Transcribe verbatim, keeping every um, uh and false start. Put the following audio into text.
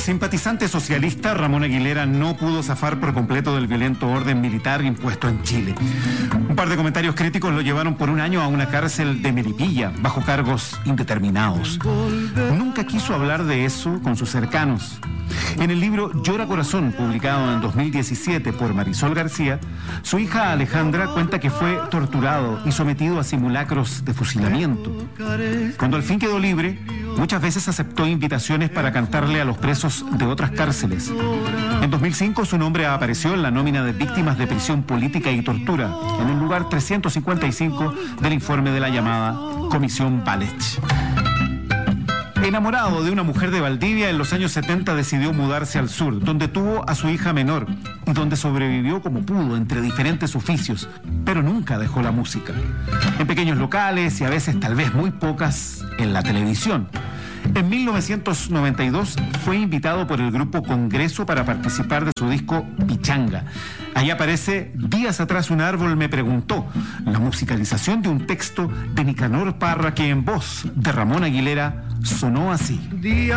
simpatizante socialista, Ramón Aguilera no pudo zafar por completo del violento orden militar impuesto en Chile. Un par de comentarios críticos lo llevaron por un año a una cárcel de Melipilla, bajo cargos indeterminados. Nunca quiso hablar de eso con sus cercanos. En el libro Llora Corazón, publicado en dos mil diecisiete por Marisol García, su hija Alejandra cuenta que fue torturado y sometido a simulacros de fusilamiento. Cuando al fin quedó libre, muchas veces aceptó invitaciones para cantarle a los presos de otras cárceles. En dos mil cinco su nombre apareció en la nómina de víctimas de prisión política y tortura, en el lugar trescientos cincuenta y cinco del informe de la llamada Comisión Valech. Enamorado de una mujer de Valdivia, en los años setenta decidió mudarse al sur, donde tuvo a su hija menor y donde sobrevivió como pudo entre diferentes oficios, pero nunca dejó la música. En pequeños locales y a veces tal vez muy pocas en la televisión. En mil novecientos noventa y dos fue invitado por el grupo Congreso para participar de su disco Pichanga. Ahí aparece Días atrás un árbol me preguntó, la musicalización de un texto de Nicanor Parra que en voz de Ramón Aguilera sonó así.